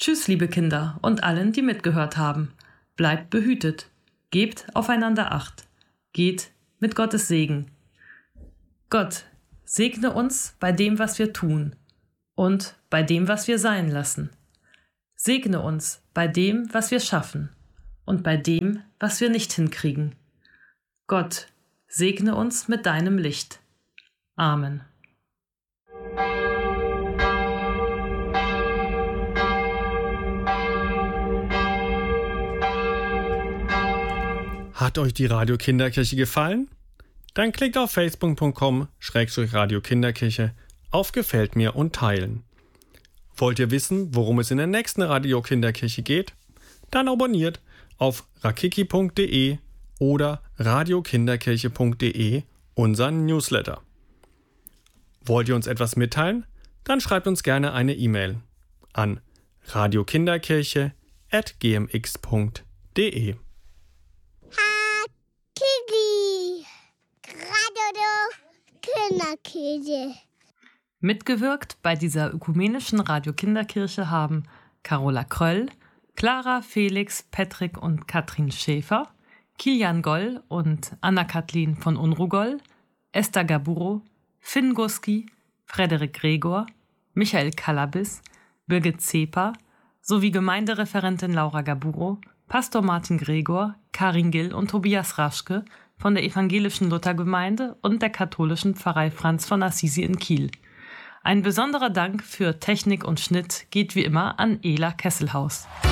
Tschüss, liebe Kinder und allen, die mitgehört haben. Bleibt behütet. Gebt aufeinander Acht. Geht mit Gottes Segen. Gott, segne uns bei dem, was wir tun und bei dem, was wir sein lassen. Segne uns bei dem, was wir schaffen und bei dem, was wir nicht hinkriegen. Gott, segne uns mit deinem Licht. Amen. Hat euch die Radio Kinderkirche gefallen? Dann klickt auf facebook.com/Radio-Kinderkirche auf Gefällt mir und teilen. Wollt ihr wissen, worum es in der nächsten Radio Kinderkirche geht? Dann abonniert auf rakiki.de oder radiokinderkirche.de unseren Newsletter. Wollt ihr uns etwas mitteilen? Dann schreibt uns gerne eine E-Mail an radiokinderkirche@gmx.de. Kinderkirche. Mitgewirkt bei dieser ökumenischen Radio Kinderkirche haben Carola Kröll, Clara, Felix, Patrick und Katrin Schäfer, Kilian Goll und Anna-Kathleen von Unrugoll, Esther Gaburo, Finn Guski, Frederik Gregor, Michael Kalabis, Birgit Zeper sowie Gemeindereferentin Laura Gaburo, Pastor Martin Gregor, Karin Gill und Tobias Raschke von der evangelischen Luthergemeinde und der katholischen Pfarrei Franz von Assisi in Kiel. Ein besonderer Dank für Technik und Schnitt geht wie immer an Ela Kesselhaus.